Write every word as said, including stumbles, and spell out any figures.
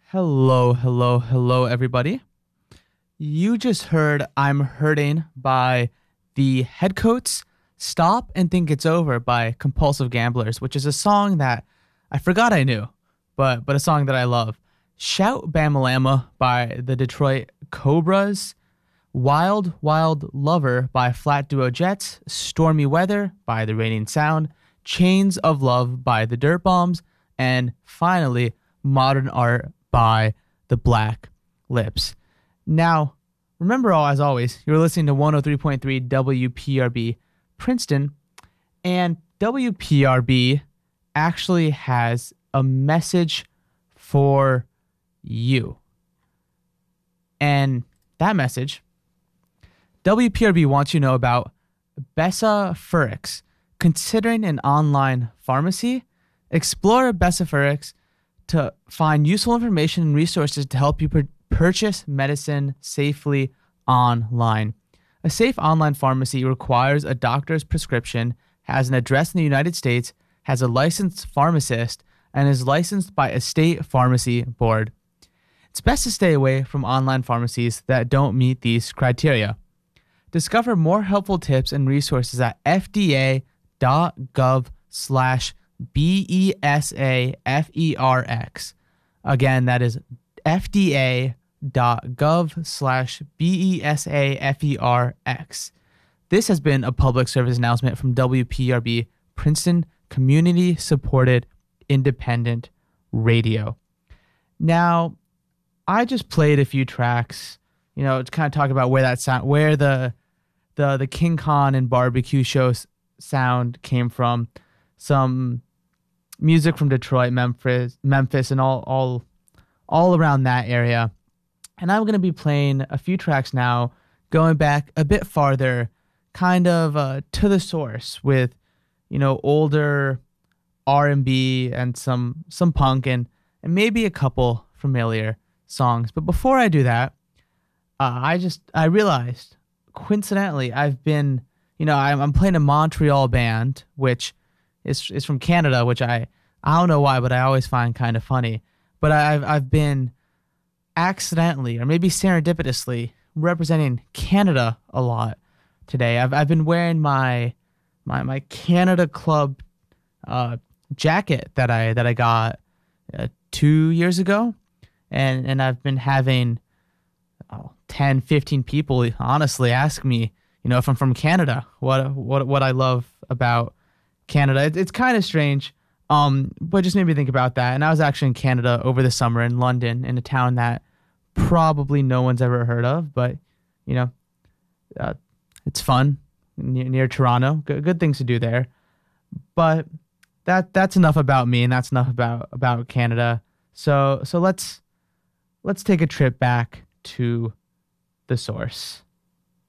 Hello, hello, hello, everybody. You just heard I'm Hurting by the Headcoats, Stop and Think It's Over by Compulsive Gamblers, which is a song that I forgot I knew, but but a song that I love. Shout Bamalama by the Detroit Cobras, Wild Wild Lover by Flat Duo Jets, Stormy Weather by The Raining Sound, Chains of Love by The Dirt Bombs, and finally, Modern Art by The Black Lips. Now, remember all as always, you're listening to one oh three point three W P R B Princeton, and W P R B actually has a message for you. And that message, W P R B wants you to know about Bessa Considering an online pharmacy, explore Bessa to find useful information and resources to help you pur- purchase medicine safely online. A safe online pharmacy requires a doctor's prescription, has an address in the United States, has a licensed pharmacist, and is licensed by a state pharmacy board. It's best to stay away from online pharmacies that don't meet these criteria. Discover more helpful tips and resources at fda.gov slash B-E-S-A-F-E-R-X. Again, that is fda.gov slash B-E-S-A-F-E-R-X. This has been a public service announcement from W P R B, Princeton Community-Supported Independent Radio. Now, I just played a few tracks, you know, to kind of talk about where that sound, where the the the King Khan and barbecue show s- sound came from. Some music from Detroit, Memphis, Memphis, and all all all around that area. And I'm going to be playing a few tracks now, going back a bit farther, kind of uh, to the source with, you know, older R and B and some some punk and and maybe a couple familiar songs. But before I do that, uh, I just I realized coincidentally I've been, you know, I'm, I'm playing a Montreal band, which is is from Canada, which I I don't know why, but I always find kind of funny. But I've I've been accidentally or maybe serendipitously representing Canada a lot today. I've I've been wearing my my my Canada Club uh, jacket that I that I got uh, two years ago, and and I've been having oh, ten, fifteen people honestly ask me, you know, if I'm from Canada, what what what I love about Canada. It, it's kind of strange, um, but just made me think about that. And I was actually in Canada over the summer in London, in a town that probably no one's ever heard of, but you know, uh, it's fun near, near Toronto. Good, good things to do there. But that that's enough about me, and that's enough about about Canada. So so let's let's take a trip back to the source.